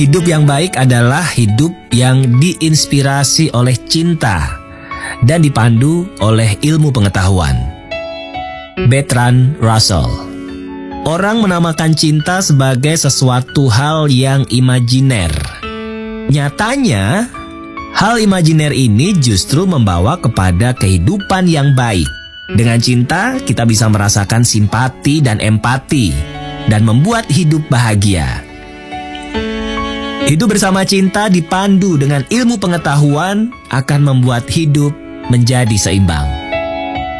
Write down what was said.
Hidup yang baik adalah hidup yang diinspirasi oleh cinta dan dipandu oleh ilmu pengetahuan. Bertrand Russell. Orang menamakan cinta sebagai sesuatu hal yang imajiner. Nyatanya, hal imajiner ini justru membawa kepada kehidupan yang baik. Dengan cinta, kita bisa merasakan simpati dan empati dan membuat hidup bahagia. Hidup bersama cinta dipandu dengan ilmu pengetahuan akan membuat hidup menjadi seimbang.